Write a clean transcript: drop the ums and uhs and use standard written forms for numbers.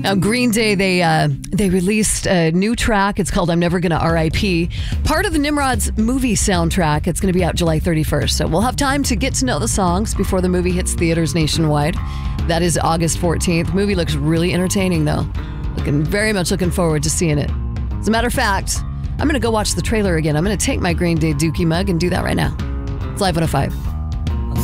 Now, Green Day, they released a new track. It's called I'm Never Gonna R.I.P. Part of the Nimrod's movie soundtrack. It's going to be out July 31st. So we'll have time to get to know the songs before the movie hits theaters nationwide. That is August 14th. Movie looks really entertaining, though. Very much looking forward to seeing it. As a matter of fact, I'm going to go watch the trailer again. I'm going to take my Green Day Dookie mug and do that right now. It's Live 105.